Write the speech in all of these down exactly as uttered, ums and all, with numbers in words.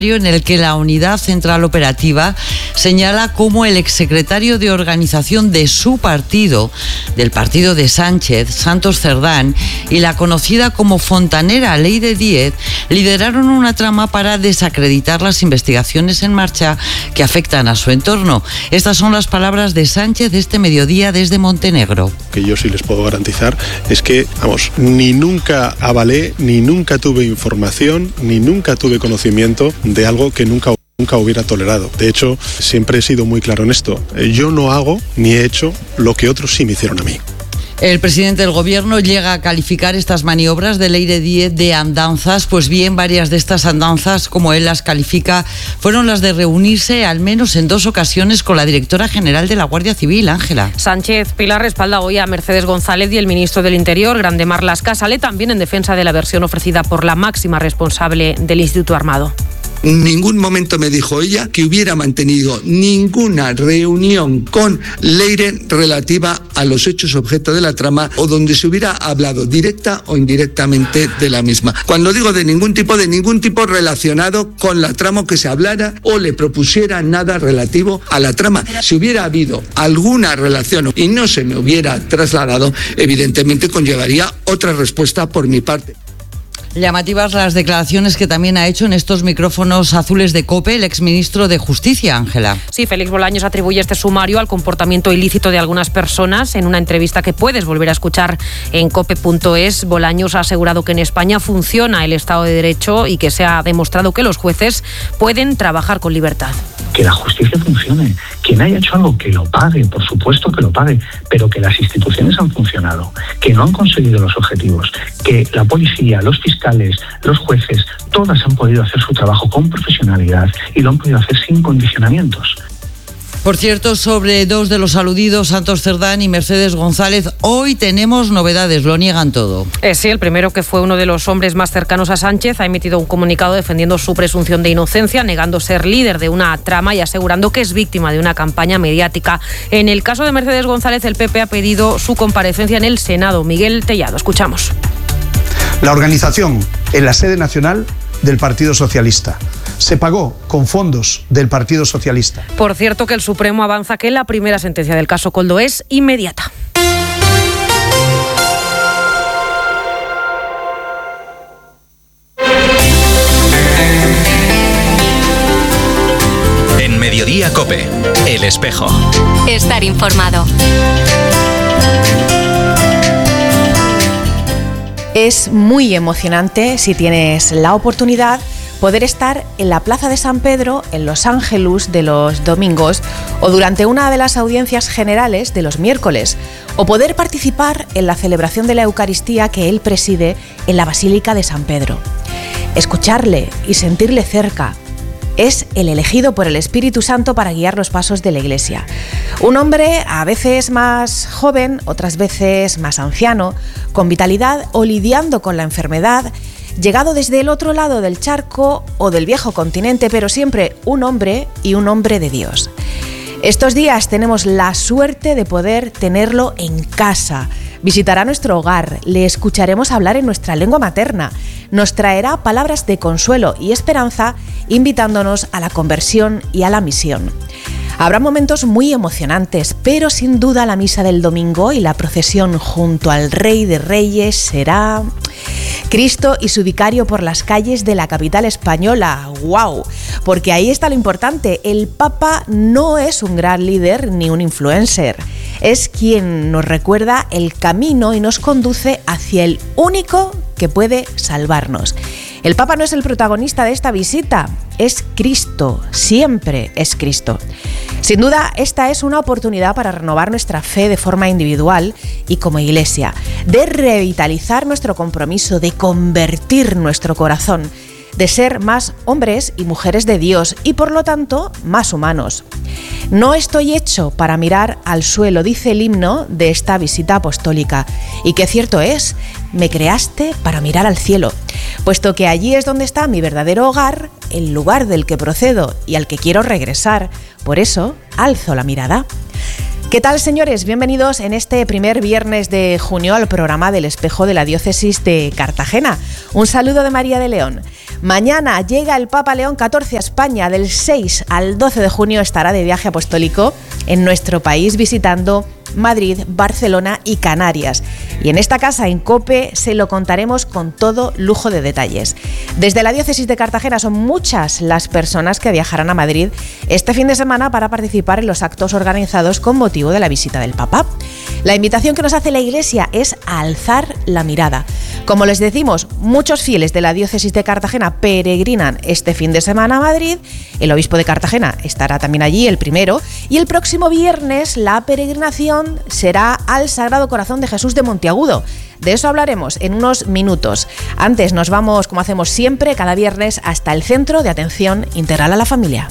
en el que la Unidad Central Operativa señala cómo el exsecretario de organización de su partido, del partido de Sánchez, Santos Cerdán, y la conocida como fontanera Leire Díez, lideraron una trama para desacreditar las investigaciones en marcha que afectan a su entorno. Estas son las palabras de Sánchez este mediodía desde Montenegro. Que yo sí les puedo garantizar es que, vamos, ni nunca avalé, ni nunca tuve información, ni nunca tuve conocimiento de algo que nunca nunca hubiera tolerado. De hecho, siempre he sido muy claro en esto. Yo no hago ni he hecho lo que otros sí me hicieron a mí. El presidente del Gobierno llega a calificar estas maniobras de Leire Díez de andanzas. Pues bien, varias de estas andanzas, como él las califica, fueron las de reunirse al menos en dos ocasiones con la directora general de la Guardia Civil, Ángela. Sánchez Pilar respalda hoy a Mercedes González y el ministro del Interior, Grande Marlaska, sale también en defensa de la versión ofrecida por la máxima responsable del Instituto Armado. En ningún momento me dijo ella que hubiera mantenido ninguna reunión con Leire relativa a los hechos objeto de la trama o donde se hubiera hablado directa o indirectamente de la misma. Cuando digo de ningún tipo, de ningún tipo relacionado con la trama, que se hablara o le propusiera nada relativo a la trama. Si hubiera habido alguna relación y no se me hubiera trasladado, evidentemente conllevaría otra respuesta por mi parte. Llamativas las declaraciones que también ha hecho en estos micrófonos azules de COPE el exministro de Justicia, Ángela. Sí, Félix Bolaños atribuye este sumario al comportamiento ilícito de algunas personas. En una entrevista que puedes volver a escuchar en cope punto es, Bolaños ha asegurado que en España funciona el Estado de Derecho y que se ha demostrado que los jueces pueden trabajar con libertad. Que la justicia funcione, quien haya hecho algo que lo pague, por supuesto que lo pague, pero que las instituciones han funcionado, que no han conseguido los objetivos, que la policía, los fiscales, los jueces, todas han podido hacer su trabajo con profesionalidad y lo han podido hacer sin condicionamientos. Por cierto, sobre dos de los aludidos, Santos Cerdán y Mercedes González, hoy tenemos novedades, lo niegan todo. Eh, sí, el primero, que fue uno de los hombres más cercanos a Sánchez, ha emitido un comunicado defendiendo su presunción de inocencia, negando ser líder de una trama y asegurando que es víctima de una campaña mediática. En el caso de Mercedes González, el P P ha pedido su comparecencia en el Senado. Miguel Tellado, escuchamos. La organización en la sede nacional del Partido Socialista se pagó con fondos del Partido Socialista. Por cierto, que el Supremo avanza que la primera sentencia del caso Koldo es inmediata. En Mediodía COPE, El Espejo. Estar informado. Es muy emocionante, si tienes la oportunidad, poder estar en la Plaza de San Pedro, en los Ángelus de los domingos, o durante una de las audiencias generales de los miércoles, o poder participar en la celebración de la Eucaristía que él preside en la Basílica de San Pedro. Escucharle y sentirle cerca. Es el elegido por el Espíritu Santo para guiar los pasos de la Iglesia. Un hombre a veces más joven, otras veces más anciano, con vitalidad o lidiando con la enfermedad, llegado desde el otro lado del charco o del viejo continente, pero siempre un hombre y un hombre de Dios. Estos días tenemos la suerte de poder tenerlo en casa. Visitará nuestro hogar, le escucharemos hablar en nuestra lengua materna, nos traerá palabras de consuelo y esperanza, invitándonos a la conversión y a la misión. Habrá momentos muy emocionantes, pero sin duda la misa del domingo y la procesión junto al Rey de Reyes será Cristo y su vicario por las calles de la capital española. ¡Wow! Porque ahí está lo importante, el Papa no es un gran líder ni un influencer, es quien nos recuerda el camino y nos conduce hacia el único que puede salvarnos. El Papa no es el protagonista de esta visita, es Cristo, siempre es Cristo. Sin duda, esta es una oportunidad para renovar nuestra fe de forma individual y como Iglesia, de revitalizar nuestro compromiso, de convertir nuestro corazón, de ser más hombres y mujeres de Dios y por lo tanto más humanos. No estoy hecho para mirar al suelo, dice el himno de esta visita apostólica. Y qué cierto es, me creaste para mirar al cielo, puesto que allí es donde está mi verdadero hogar, el lugar del que procedo y al que quiero regresar. Por eso, alzo la mirada. ¿Qué tal, señores? Bienvenidos en este primer viernes de junio al programa del Espejo de la Diócesis de Cartagena. Un saludo de María de León. Mañana llega el Papa León catorce a España. Del seis al doce de junio estará de viaje apostólico en nuestro país visitando Madrid, Barcelona y Canarias. Y en esta casa, en COPE, se lo contaremos con todo lujo de detalles. Desde la Diócesis de Cartagena son muchas las personas que viajarán a Madrid este fin de semana para participar en los actos organizados con motivo de la visita del Papa. La invitación que nos hace la Iglesia es a alzar la mirada. Como les decimos, muchos fieles de la Diócesis de Cartagena peregrinan este fin de semana a Madrid. El obispo de Cartagena estará también allí, el primero, y el próximo viernes la peregrinación será al Sagrado Corazón de Jesús de Monteagudo. De eso hablaremos en unos minutos. Antes nos vamos, como hacemos siempre, cada viernes hasta el Centro de Atención Integral a la Familia.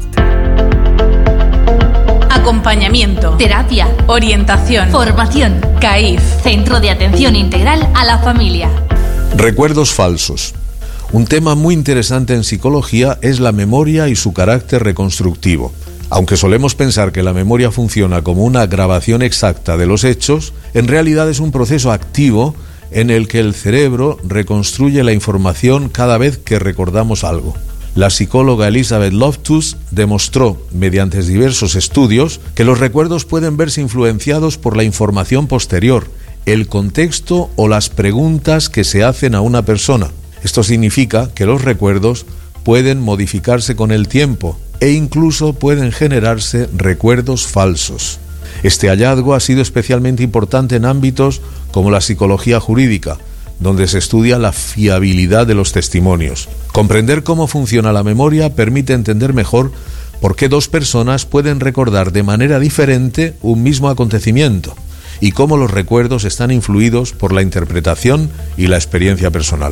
Acompañamiento, terapia, orientación, formación. CAIF, Centro de Atención Integral a la Familia. Recuerdos falsos. Un tema muy interesante en psicología es la memoria y su carácter reconstructivo. Aunque solemos pensar que la memoria funciona como una grabación exacta de los hechos, en realidad es un proceso activo en el que el cerebro reconstruye la información cada vez que recordamos algo. La psicóloga Elizabeth Loftus demostró, mediante diversos estudios, que los recuerdos pueden verse influenciados por la información posterior, el contexto o las preguntas que se hacen a una persona. Esto significa que los recuerdos pueden modificarse con el tiempo e incluso pueden generarse recuerdos falsos. Este hallazgo ha sido especialmente importante en ámbitos como la psicología jurídica, donde se estudia la fiabilidad de los testimonios. Comprender cómo funciona la memoria permite entender mejor por qué dos personas pueden recordar de manera diferente un mismo acontecimiento y cómo los recuerdos están influidos por la interpretación y la experiencia personal.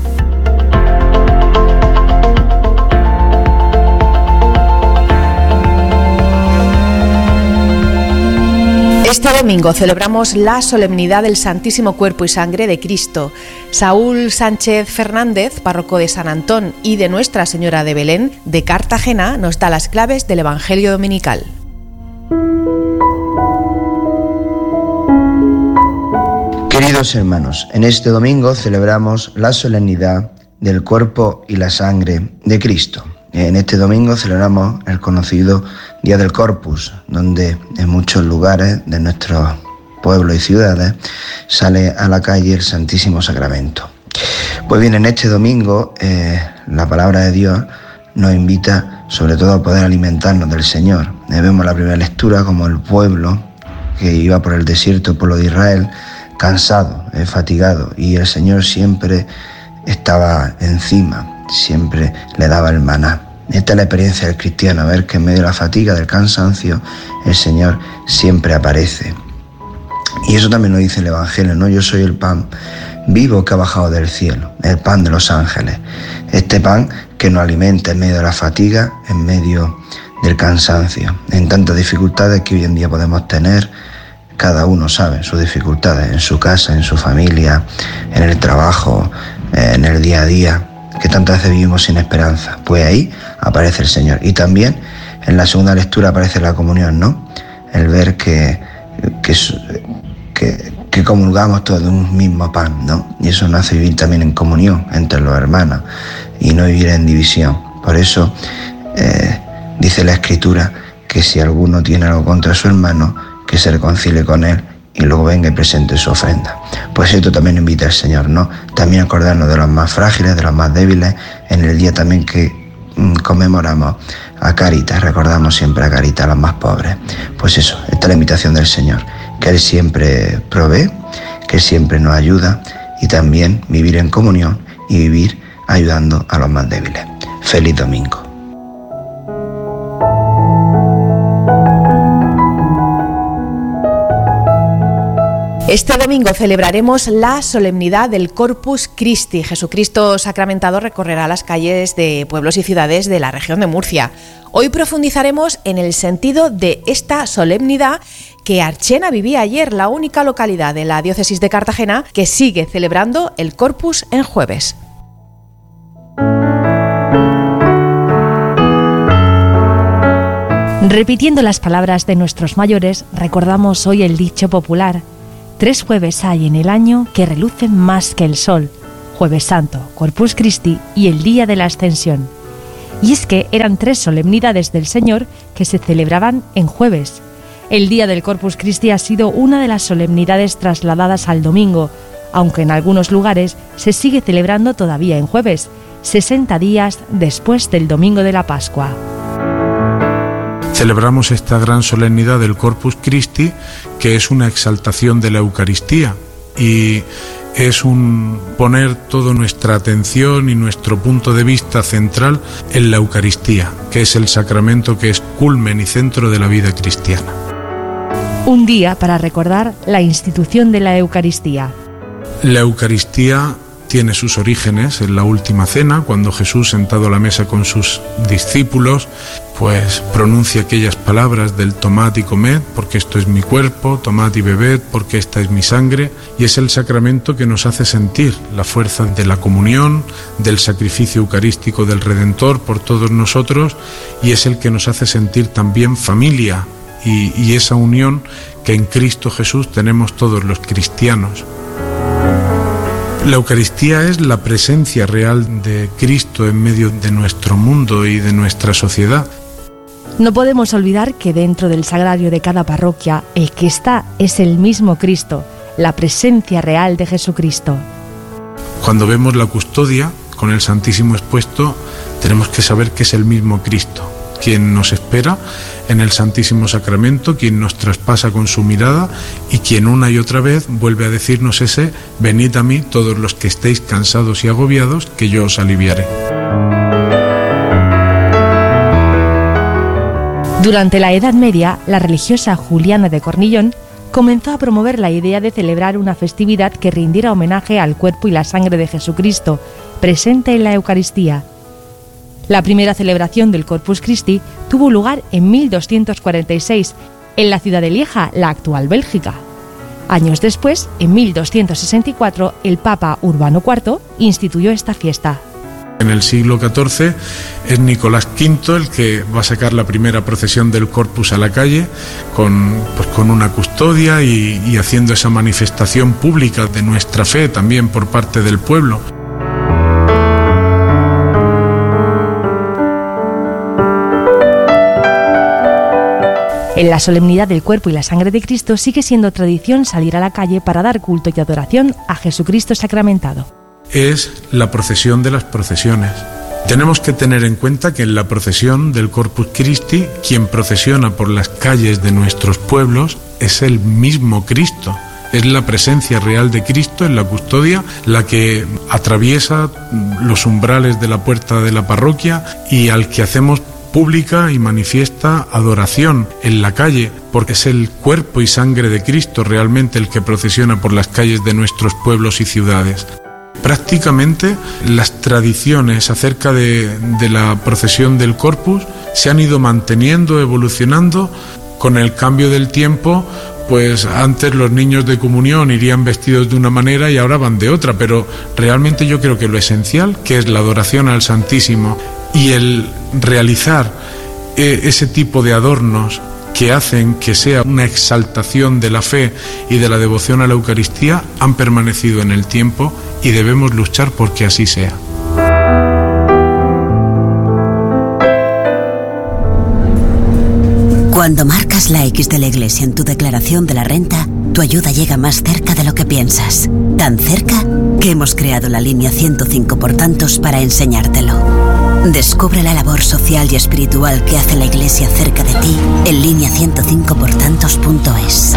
Este domingo celebramos la solemnidad del Santísimo Cuerpo y Sangre de Cristo. Saúl Sánchez Fernández, párroco de San Antón y de Nuestra Señora de Belén de Cartagena, nos da las claves del Evangelio Dominical. Queridos hermanos, en este domingo celebramos la solemnidad del Cuerpo y la Sangre de Cristo. En este domingo celebramos el conocido Día del Corpus, donde en muchos lugares de nuestros pueblos y ciudades sale a la calle el Santísimo Sacramento. Pues bien, en este domingo eh, la palabra de Dios nos invita sobre todo a poder alimentarnos del Señor. Eh, vemos la primera lectura como el pueblo que iba por el desierto, el pueblo de Israel, cansado, eh, fatigado, y el Señor siempre estaba encima, siempre le daba el maná. Esta es la experiencia del cristiano, ver que en medio de la fatiga, del cansancio, el Señor siempre aparece. Y eso también lo dice el Evangelio, ¿no? Yo soy el pan vivo que ha bajado del cielo, el pan de los ángeles. Este pan que nos alimenta en medio de la fatiga, en medio del cansancio, en tantas dificultades que hoy en día podemos tener. Cada uno sabe sus dificultades, en su casa, en su familia, en el trabajo, en el día a día, que tantas veces vivimos sin esperanza. Pues ahí aparece el Señor. Y también en la segunda lectura aparece la comunión, ¿no? El ver que, que, que, que comulgamos todos de un mismo pan, ¿no? Y eso nos hace vivir también en comunión entre los hermanos y no vivir en división. Por eso eh, dice la Escritura que si alguno tiene algo contra su hermano, que se reconcilie con él y luego venga y presente su ofrenda. Pues esto también invita al Señor, ¿no? También acordarnos de los más frágiles, de los más débiles, en el día también que mmm, conmemoramos a Caritas, recordamos siempre a Caritas, a los más pobres. Pues eso, esta es la invitación del Señor, que Él siempre provee, que Él siempre nos ayuda, y también vivir en comunión y vivir ayudando a los más débiles. Feliz domingo. Este domingo celebraremos la solemnidad del Corpus Christi. Jesucristo sacramentado recorrerá las calles de pueblos y ciudades de la región de Murcia. Hoy profundizaremos en el sentido de esta solemnidad que Archena vivía ayer, la única localidad de la diócesis de Cartagena que sigue celebrando el Corpus en jueves. Repitiendo las palabras de nuestros mayores, recordamos hoy el dicho popular: tres jueves hay en el año que relucen más que el sol: Jueves Santo, Corpus Christi y el Día de la Ascensión. Y es que eran tres solemnidades del Señor que se celebraban en jueves. El Día del Corpus Christi ha sido una de las solemnidades trasladadas al domingo, aunque en algunos lugares se sigue celebrando todavía en jueves, sesenta días después del domingo de la Pascua. Celebramos esta gran solemnidad del Corpus Christi, que es una exaltación de la Eucaristía y es un poner toda nuestra atención y nuestro punto de vista central en la Eucaristía, que es el sacramento que es culmen y centro de la vida cristiana. Un día para recordar la institución de la Eucaristía. La Eucaristía tiene sus orígenes en la última cena, cuando Jesús, sentado a la mesa con sus discípulos, pues pronuncia aquellas palabras del tomad y comed, porque esto es mi cuerpo, tomad y bebed, porque esta es mi sangre, y es el sacramento que nos hace sentir la fuerza de la comunión, del sacrificio eucarístico del Redentor por todos nosotros, y es el que nos hace sentir también familia y, y esa unión que en Cristo Jesús tenemos todos los cristianos. La Eucaristía es la presencia real de Cristo en medio de nuestro mundo y de nuestra sociedad. No podemos olvidar que dentro del sagrario de cada parroquia, el que está es el mismo Cristo, la presencia real de Jesucristo. Cuando vemos la custodia con el Santísimo expuesto, tenemos que saber que es el mismo Cristo, quien nos espera en el Santísimo Sacramento, quien nos traspasa con su mirada y quien una y otra vez vuelve a decirnos ese: venid a mí todos los que estéis cansados y agobiados, que yo os aliviaré. Durante la Edad Media, la religiosa Juliana de Cornillón comenzó a promover la idea de celebrar una festividad que rindiera homenaje al cuerpo y la sangre de Jesucristo, presente en la Eucaristía. La primera celebración del Corpus Christi tuvo lugar en mil doscientos cuarenta y seis, en la ciudad de Lieja, la actual Bélgica. Años después, en mil doscientos sesenta y cuatro, el Papa Urbano cuarto instituyó esta fiesta. En el siglo catorce es Nicolás quinto el que va a sacar la primera procesión del Corpus a la calle con, pues, con una custodia y, y haciendo esa manifestación pública de nuestra fe también por parte del pueblo. En la solemnidad del cuerpo y la sangre de Cristo sigue siendo tradición salir a la calle para dar culto y adoración a Jesucristo sacramentado. Es la procesión de las procesiones. Tenemos que tener en cuenta que en la procesión del Corpus Christi, quien procesiona por las calles de nuestros pueblos es el mismo Cristo. Es la presencia real de Cristo en la custodia la que atraviesa los umbrales de la puerta de la parroquia y al que hacemos pública y manifiesta adoración en la calle, porque es el cuerpo y sangre de Cristo realmente el que procesiona por las calles de nuestros pueblos y ciudades. Prácticamente las tradiciones acerca de, de la procesión del Corpus se han ido manteniendo, evolucionando con el cambio del tiempo. Pues antes los niños de comunión irían vestidos de una manera y ahora van de otra, pero realmente yo creo que lo esencial, que es la adoración al Santísimo y el realizar eh, ese tipo de adornos que hacen que sea una exaltación de la fe y de la devoción a la Eucaristía, han permanecido en el tiempo y debemos luchar porque así sea. Cuando marcas la X de la Iglesia en tu declaración de la renta, tu ayuda llega más cerca de lo que piensas. Tan cerca que hemos creado la línea ciento cinco por tantos para enseñártelo. Descubre la labor social y espiritual que hace la Iglesia cerca de ti en línea ciento cinco por tantos punto es.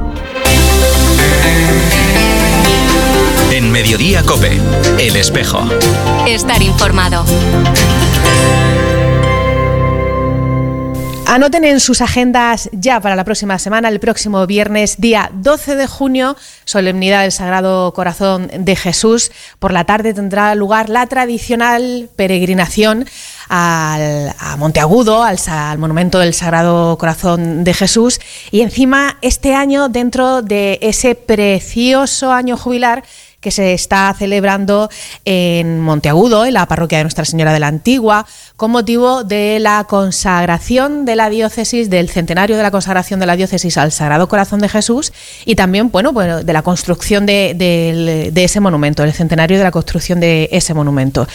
En Mediodía COPE, El Espejo. Estar informado. Anoten en sus agendas ya para la próxima semana, el próximo viernes, día doce de junio, solemnidad del Sagrado Corazón de Jesús. Por la tarde tendrá lugar la tradicional peregrinación al, a Monteagudo, al, al Monumento del Sagrado Corazón de Jesús. Y encima, este año, dentro de ese precioso año jubilar que se está celebrando en Monteagudo, en la parroquia de Nuestra Señora de la Antigua, con motivo de la consagración de la diócesis, del centenario de la consagración de la diócesis al Sagrado Corazón de Jesús, y también, bueno, bueno de la construcción de, de, de ese monumento, el centenario de la construcción de ese monumento.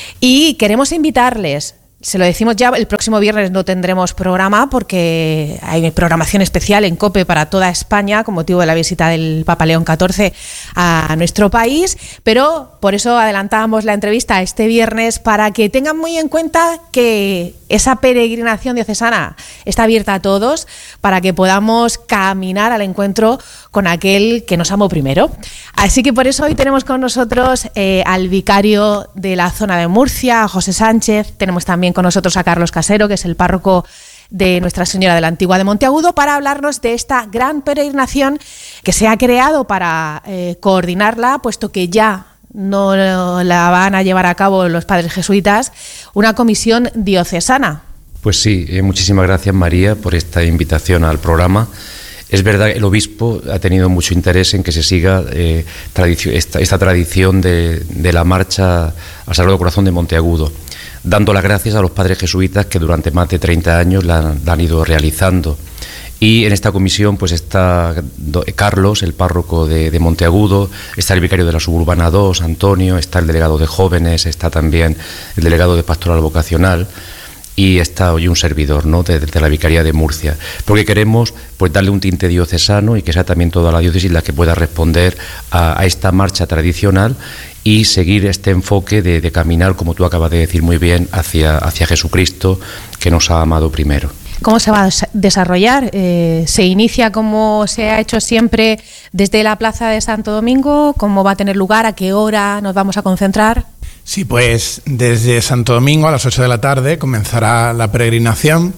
Y queremos invitarles. Se lo decimos ya, el próximo viernes no tendremos programa porque hay programación especial en COPE para toda España con motivo de la visita del Papa León catorce a nuestro país, pero por eso adelantábamos la entrevista este viernes para que tengan muy en cuenta que esa peregrinación diocesana está abierta a todos para que podamos caminar al encuentro con aquel que nos amó primero. Así que por eso hoy tenemos con nosotros eh, al vicario de la zona de Murcia, a José Sánchez. Tenemos también con nosotros a Carlos Casero, que es el párroco de Nuestra Señora de la Antigua de Monteagudo, para hablarnos de esta gran peregrinación que se ha creado para eh, coordinarla, puesto que ya no la van a llevar a cabo los padres jesuitas, una comisión diocesana. Pues sí, eh, muchísimas gracias, María, por esta invitación al programa. Es verdad que el obispo ha tenido mucho interés en que se siga eh, tradici- esta, esta tradición de, de la marcha al Sagrado Corazón de Monteagudo, dando las gracias a los padres jesuitas que durante más de treinta años la, la han ido realizando. Y en esta comisión pues está Carlos, el párroco de, de Monteagudo, está el vicario de la Suburbana dos, Antonio, está el delegado de jóvenes, está también el delegado de pastoral vocacional, y está hoy un servidor, ¿no?, de, de la Vicaría de Murcia, porque queremos pues darle un tinte diocesano y que sea también toda la diócesis la que pueda responder a, a esta marcha tradicional y seguir este enfoque de, de caminar, como tú acabas de decir muy bien, hacia, hacia Jesucristo, que nos ha amado primero. ¿Cómo se va a desarrollar? Eh, ¿Se inicia como se ha hecho siempre desde la Plaza de Santo Domingo? ¿Cómo va a tener lugar? ¿A qué hora nos vamos a concentrar? Sí, pues desde Santo Domingo a las ocho de la tarde comenzará la peregrinación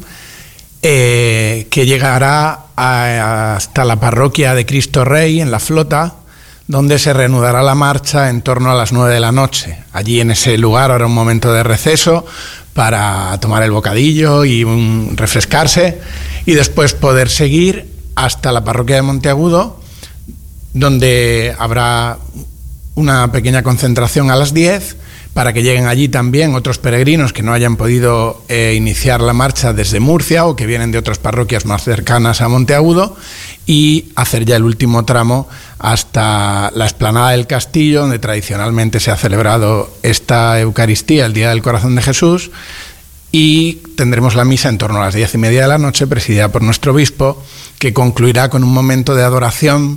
eh, que llegará a, hasta la parroquia de Cristo Rey en La Flota, donde se reanudará la marcha en torno a las nueve de la noche. Allí en ese lugar habrá un momento de receso para tomar el bocadillo y un, refrescarse, y después poder seguir hasta la parroquia de Monteagudo, donde habrá una pequeña concentración a las diez para que lleguen allí también otros peregrinos que no hayan podido eh, iniciar la marcha desde Murcia o que vienen de otras parroquias más cercanas a Monteagudo, y hacer ya el último tramo hasta la explanada del castillo, donde tradicionalmente se ha celebrado esta Eucaristía, el Día del Corazón de Jesús, y tendremos la misa en torno a las diez y media de la noche, presidida por nuestro obispo, que concluirá con un momento de adoración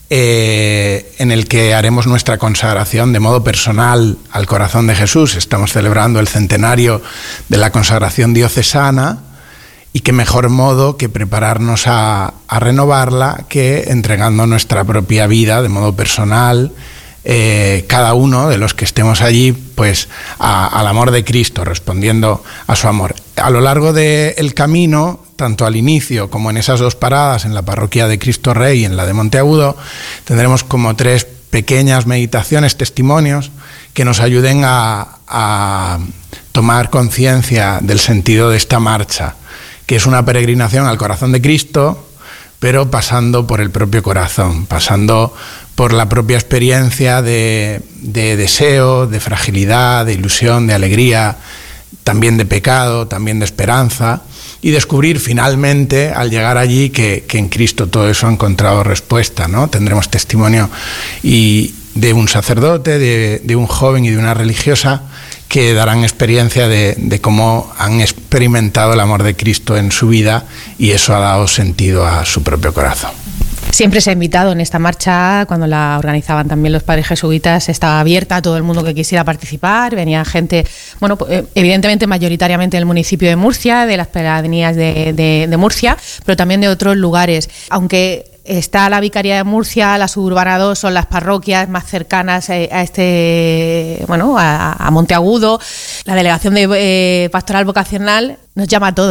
Eh, en el que haremos nuestra consagración de modo personal al Corazón de Jesús. Estamos celebrando el centenario de la consagración diocesana, y qué mejor modo que prepararnos a, a renovarla que entregando nuestra propia vida de modo personal, eh, cada uno de los que estemos allí, pues a, al amor de Cristo, respondiendo a su amor. A lo largo del camino, tanto al inicio como en esas dos paradas, en la parroquia de Cristo Rey y en la de Monteagudo, tendremos como tres pequeñas meditaciones, testimonios, que nos ayuden a, a tomar conciencia del sentido de esta marcha, que es una peregrinación al corazón de Cristo, pero pasando por el propio corazón, pasando por la propia experiencia de, de deseo, de fragilidad, de ilusión, de alegría, también de pecado, también de esperanza, y descubrir finalmente, al llegar allí, que, que en Cristo todo eso ha encontrado respuesta, ¿no? Tendremos testimonio y de un sacerdote, de, de un joven y de una religiosa, que darán experiencia de, de cómo han experimentado el amor de Cristo en su vida, y eso ha dado sentido a su propio corazón. Siempre se ha invitado en esta marcha, cuando la organizaban también los padres jesuitas, estaba abierta a todo el mundo que quisiera participar, venía gente, bueno, evidentemente mayoritariamente del municipio de Murcia, de las pedanías de, de, de Murcia, pero también de otros lugares, aunque está la Vicaría de Murcia, la Suburbana dos, son las parroquias más cercanas a este, bueno, a, a Monteagudo. La Delegación de eh, Pastoral Vocacional nos llama a todos.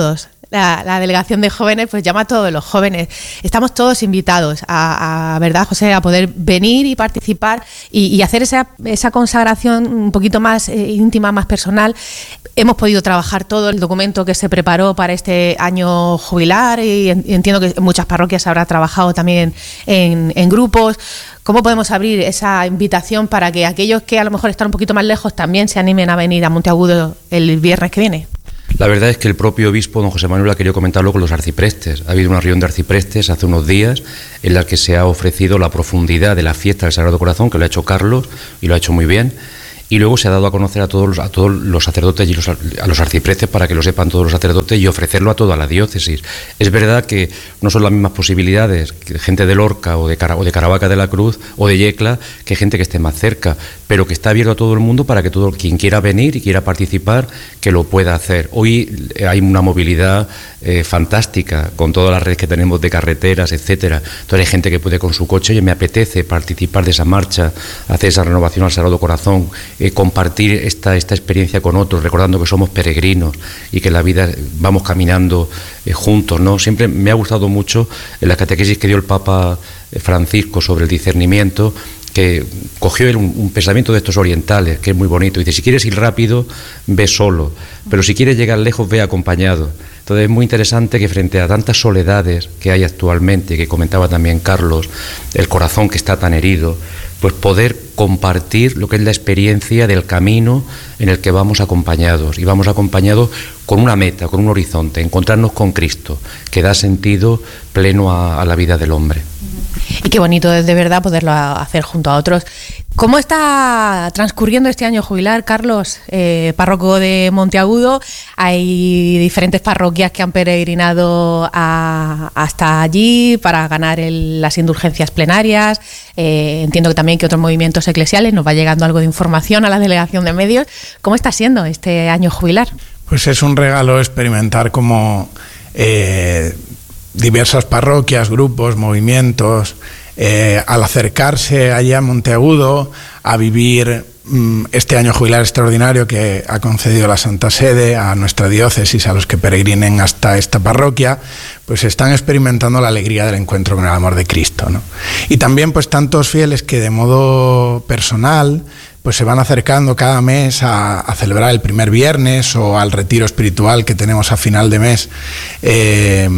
la, la delegación de jóvenes, pues llama a todos los jóvenes. Estamos todos invitados a, a ¿verdad, José?, a poder venir y participar y, y hacer esa, esa consagración un poquito más eh, íntima, más personal. Hemos podido trabajar todo el documento que se preparó para este año jubilar y entiendo que en muchas parroquias habrá trabajado también en, en grupos. ¿Cómo podemos abrir esa invitación para que aquellos que a lo mejor están un poquito más lejos también se animen a venir a Monteagudo el viernes que viene? La verdad es que el propio obispo, don José Manuel, ha querido comentarlo con los arciprestes. Ha habido una reunión de arciprestes hace unos días en la que se ha ofrecido la profundidad de la fiesta del Sagrado Corazón, que lo ha hecho Carlos y lo ha hecho muy bien. Y luego se ha dado a conocer a todos los, a todos los sacerdotes y los, a los arciprestes para que lo sepan todos los sacerdotes y ofrecerlo a toda la diócesis. Es verdad que no son las mismas posibilidades que gente de Lorca o de, Cara, o de Caravaca de la Cruz o de Yecla que gente que esté más cerca, pero que está abierto a todo el mundo para que todo quien quiera venir y quiera participar, que lo pueda hacer. Hoy hay una movilidad eh, fantástica con todas las redes que tenemos de carreteras, etcétera. Entonces hay gente que puede con su coche, oye, me apetece participar de esa marcha, hacer esa renovación al Sagrado Corazón, Eh, compartir esta, esta experiencia con otros, recordando que somos peregrinos y que en la vida vamos caminando eh, juntos, ¿no? Siempre me ha gustado mucho en la catequesis que dio el Papa Francisco sobre el discernimiento, que cogió un, un pensamiento de estos orientales, que es muy bonito. Dice, si quieres ir rápido, ve solo, pero si quieres llegar lejos, ve acompañado. Entonces es muy interesante que frente a tantas soledades que hay actualmente, que comentaba también Carlos, el corazón que está tan herido, pues poder compartir lo que es la experiencia del camino en el que vamos acompañados, y vamos acompañados con una meta, con un horizonte, encontrarnos con Cristo, que da sentido pleno a, a la vida del hombre. Y qué bonito es de verdad poderlo hacer junto a otros. ¿Cómo está transcurriendo este año jubilar, Carlos, eh, párroco de Monteagudo? Hay diferentes parroquias que han peregrinado a, hasta allí para ganar el, las indulgencias plenarias. Eh, entiendo que también que otros movimientos eclesiales, nos va llegando algo de información a la delegación de medios. ¿Cómo está siendo este año jubilar? Pues es un regalo experimentar cómo eh, diversas parroquias, grupos, movimientos, Eh, al acercarse allí a Monteagudo a vivir mm, este año jubilar extraordinario que ha concedido la Santa Sede a nuestra diócesis, a los que peregrinen hasta esta parroquia, pues están experimentando la alegría del encuentro con el amor de Cristo, ¿no? Y también pues tantos fieles que de modo personal pues se van acercando cada mes a, a celebrar el primer viernes o al retiro espiritual que tenemos a final de mes, eh,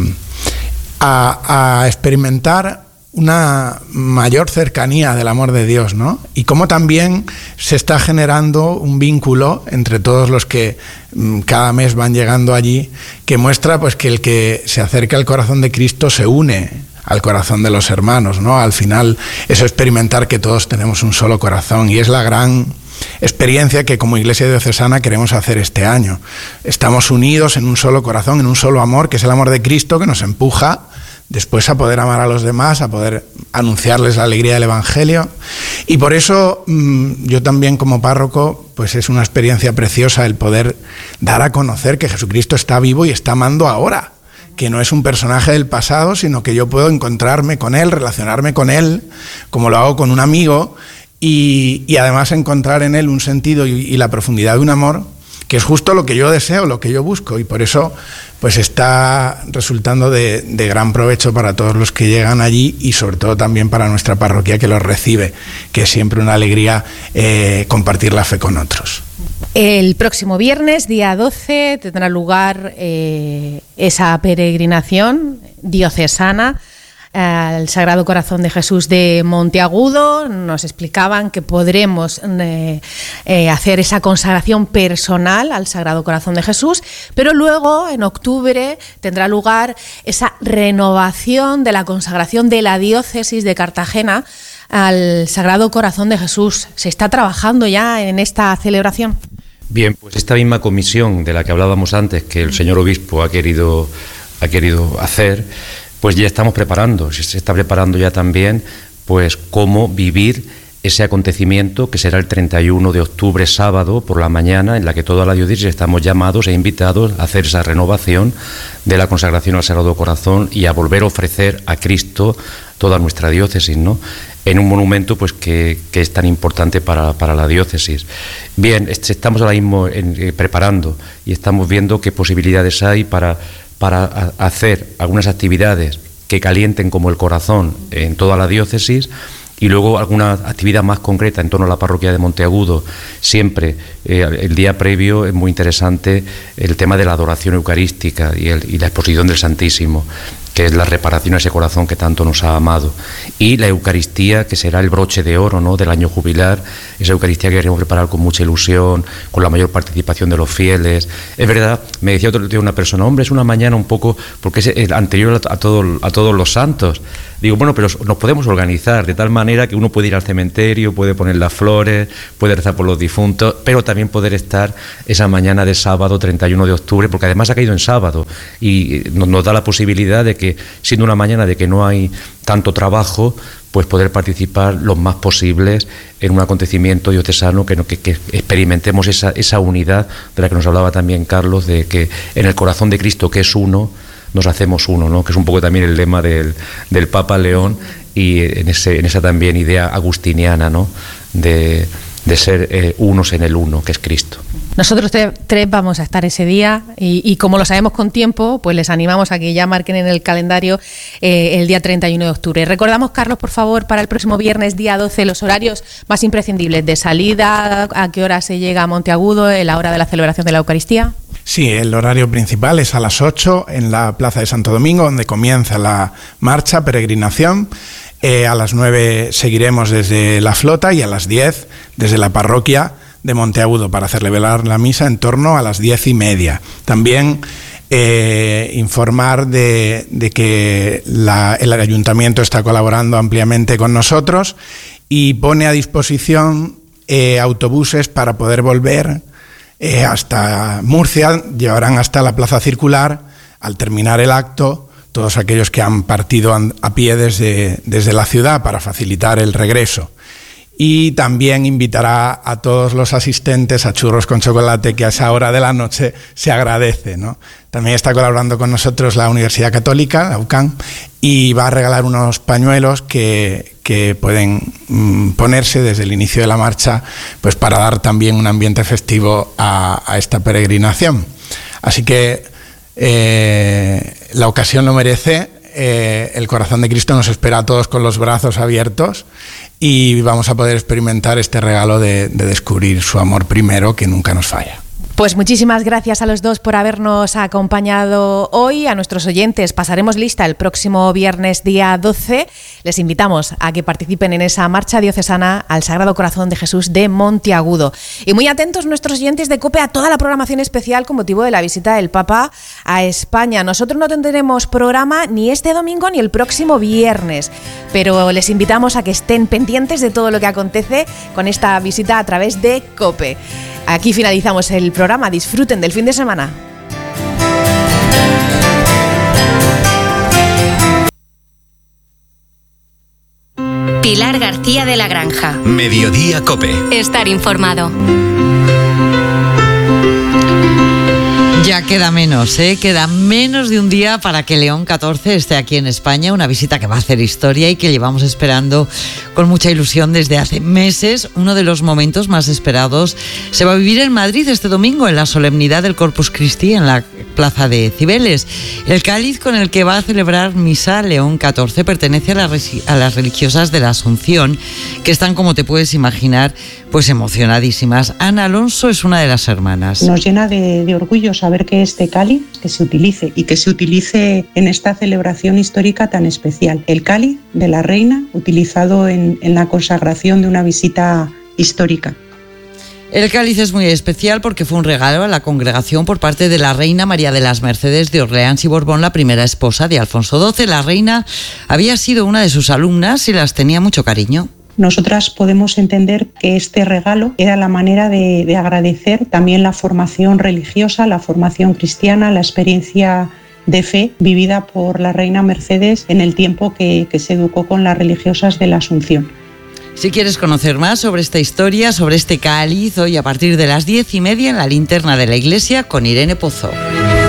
a, a experimentar una mayor cercanía del amor de Dios, ¿no? Y cómo también se está generando un vínculo entre todos los que mmm, cada mes van llegando allí, que muestra pues que el que se acerca al corazón de Cristo se une al corazón de los hermanos, ¿no? Al final eso, experimentar que todos tenemos un solo corazón, y es la gran experiencia que como Iglesia Diocesana queremos hacer este año. Estamos unidos en un solo corazón, en un solo amor, que es el amor de Cristo, que nos empuja después a poder amar a los demás, a poder anunciarles la alegría del Evangelio. Y por eso mmm, yo también como párroco, pues es una experiencia preciosa el poder dar a conocer que Jesucristo está vivo y está amando ahora, que no es un personaje del pasado, sino que yo puedo encontrarme con Él, relacionarme con Él, como lo hago con un amigo, y, y además encontrar en Él un sentido y, y la profundidad de un amor, que es justo lo que yo deseo, lo que yo busco, y por eso pues está resultando de, de gran provecho para todos los que llegan allí, y sobre todo también para nuestra parroquia que los recibe, que es siempre una alegría eh, compartir la fe con otros. El próximo viernes, día doce, tendrá lugar eh, esa peregrinación diocesana al Sagrado Corazón de Jesús de Monteagudo. Nos explicaban que podremos eh, eh, hacer esa consagración personal al Sagrado Corazón de Jesús, pero luego en octubre tendrá lugar esa renovación de la consagración de la diócesis de Cartagena al Sagrado Corazón de Jesús. ¿Se está trabajando ya en esta celebración? Bien, pues esta misma comisión de la que hablábamos antes, que el señor obispo ha querido, ha querido hacer, pues ya estamos preparando, se está preparando ya también pues cómo vivir ese acontecimiento que será el treinta y uno de octubre, sábado, por la mañana, en la que toda la diócesis estamos llamados e invitados a hacer esa renovación de la consagración al Sagrado Corazón y a volver a ofrecer a Cristo toda nuestra diócesis, ¿no? En un monumento pues que, que es tan importante para, para la diócesis. Bien, estamos ahora mismo en, eh, preparando y estamos viendo qué posibilidades hay para para hacer algunas actividades que calienten como el corazón en toda la diócesis, y luego alguna actividad más concreta en torno a la parroquia de Monteagudo. Siempre, eh, el día previo es muy interesante el tema de la adoración eucarística y, el, y la exposición del Santísimo, que es la reparación a ese corazón que tanto nos ha amado, y la Eucaristía, que será el broche de oro, ¿no?, del año jubilar, esa Eucaristía que queremos preparar con mucha ilusión, con la mayor participación de los fieles. Es verdad, me decía otro día una persona, hombre, es una mañana un poco, porque es el anterior a, todo, a todos los santos. Digo, bueno, pero nos podemos organizar de tal manera que uno puede ir al cementerio, puede poner las flores, puede rezar por los difuntos, pero también poder estar esa mañana de sábado treinta y uno de octubre, porque además ha caído en sábado, y nos, nos da la posibilidad de que, siendo una mañana de que no hay tanto trabajo, pues poder participar lo más posibles en un acontecimiento diocesano, que, que, que experimentemos esa, esa unidad de la que nos hablaba también Carlos, de que en el corazón de Cristo, que es uno, nos hacemos uno, ¿no?, que es un poco también el lema del, del Papa León, y en, ese, en esa también idea agustiniana, ¿no?, de, de ser eh, unos en el uno, que es Cristo. Nosotros tres, tres vamos a estar ese día y, y como lo sabemos con tiempo, pues les animamos a que ya marquen en el calendario eh, el día treinta y uno de octubre. Recordamos, Carlos, por favor, para el próximo viernes, día doce, los horarios más imprescindibles de salida, a qué hora se llega a Monteagudo, en la hora de la celebración de la Eucaristía. Sí, el horario principal es a las ocho en la Plaza de Santo Domingo, donde comienza la marcha, peregrinación. Eh, a las nueve seguiremos desde la flota y a las diez desde la parroquia de Monteagudo para celebrar la misa en torno a las diez y media. También eh, informar de, de que la, el ayuntamiento está colaborando ampliamente con nosotros y pone a disposición eh, autobuses para poder volver eh, hasta Murcia, llevarán hasta la Plaza Circular al terminar el acto todos aquellos que han partido a pie desde, desde la ciudad para facilitar el regreso. Y también invitará a todos los asistentes a churros con chocolate, que a esa hora de la noche se agradece, ¿no? También está colaborando con nosotros la Universidad Católica, la U C A M, y va a regalar unos pañuelos que, que pueden mm, ponerse desde el inicio de la marcha, pues para dar también un ambiente festivo a, a esta peregrinación. Así que eh, la ocasión lo merece. Eh, el corazón de Cristo nos espera a todos con los brazos abiertos y vamos a poder experimentar este regalo de, de descubrir su amor primero, que nunca nos falla. Pues muchísimas gracias a los dos por habernos acompañado hoy. A nuestros oyentes pasaremos lista el próximo viernes día doce. Les invitamos a que participen en esa marcha diocesana al Sagrado Corazón de Jesús de Monteagudo. Y muy atentos nuestros oyentes de COPE a toda la programación especial con motivo de la visita del Papa a España. Nosotros no tendremos programa ni este domingo ni el próximo viernes, pero les invitamos a que estén pendientes de todo lo que acontece con esta visita a través de COPE. Aquí finalizamos el programa. Disfruten del fin de semana. Pilar García de la Granja. Mediodía COPE. Estar informado. Ya queda menos, ¿eh? Queda menos de un día para que León catorce esté aquí en España, una visita que va a hacer historia y que llevamos esperando con mucha ilusión desde hace meses. Uno de los momentos más esperados se va a vivir en Madrid este domingo, en la solemnidad del Corpus Christi en la plaza de Cibeles. El cáliz con el que va a celebrar misa León catorce pertenece a, la, a las religiosas de la Asunción, que están, como te puedes imaginar, pues emocionadísimas. Ana Alonso es una de las hermanas. Nos llena de, de orgullo saber que este cáliz que se utilice y que se utilice en esta celebración histórica tan especial. El cáliz de la reina utilizado en, en la consagración de una visita histórica. El cáliz es muy especial porque fue un regalo a la congregación por parte de la reina María de las Mercedes de Orleans y Borbón, la primera esposa de Alfonso doce. La reina había sido una de sus alumnas y las tenía mucho cariño. Nosotras podemos entender que este regalo era la manera de, de agradecer también la formación religiosa, la formación cristiana, la experiencia de fe vivida por la reina Mercedes en el tiempo que, que se educó con las religiosas de la Asunción. Si quieres conocer más sobre esta historia, sobre este cáliz, hoy a partir de las diez y media en la linterna de la iglesia con Irene Pozo.